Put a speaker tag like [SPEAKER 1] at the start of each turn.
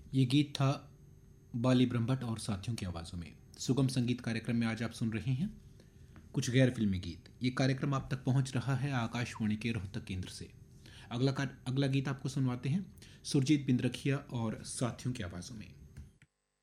[SPEAKER 1] ये गीत था बाली ब्रह्मभट्ट और साथियों की आवाज़ों में। सुगम संगीत कार्यक्रम में आज आप सुन रहे हैं कुछ गैर फिल्मी गीत। ये कार्यक्रम आप तक पहुंच रहा है आकाशवाणी के रोहतक केंद्र से। अगला गीत आपको सुनवाते हैं सुरजीत बिंद्रखिया और साथियों की आवाज़ों में।